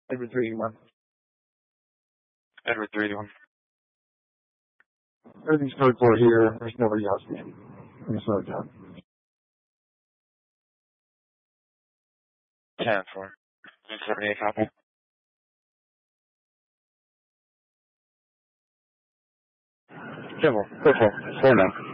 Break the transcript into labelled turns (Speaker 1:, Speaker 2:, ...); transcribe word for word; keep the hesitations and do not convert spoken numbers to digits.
Speaker 1: Edward three one.
Speaker 2: Edward three one.
Speaker 1: Everything's code four here. There's nobody else in. I'm going to slow it down.
Speaker 2: ten four. seventy-eight copy.
Speaker 1: Civil. Civil. Four now.